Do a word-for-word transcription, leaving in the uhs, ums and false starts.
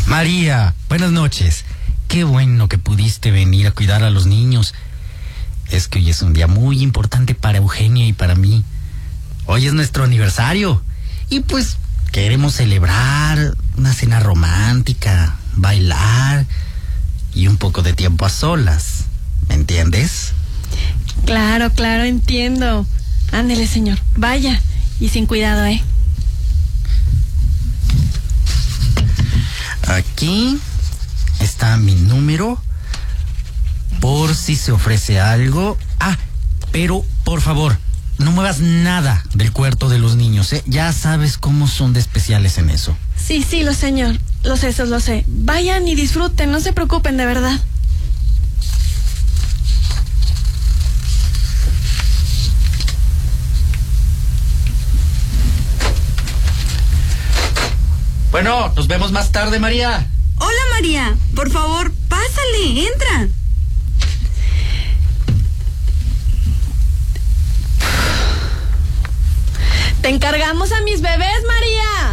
María, buenas noches. Qué bueno que pudiste venir a cuidar a los niños. Es que hoy es un día muy importante para Eugenia y para mí. Hoy es nuestro aniversario. Y pues queremos celebrar una cena romántica, bailar y un poco de tiempo a solas. ¿Me entiendes? Claro, claro, entiendo. Ándele, señor. Vaya. Y sin cuidado, ¿eh? Aquí está mi número por si se ofrece algo. Ah, pero por favor, no muevas nada del cuarto de los niños, ¿eh? Ya sabes cómo son de especiales en eso. Sí, sí, lo señor. Lo sé, eso lo sé. Vayan y disfruten, no se preocupen, de verdad. Bueno, nos vemos más tarde, María. Hola, María. Por favor, pásale, entra. Te encargamos a mis bebés, María.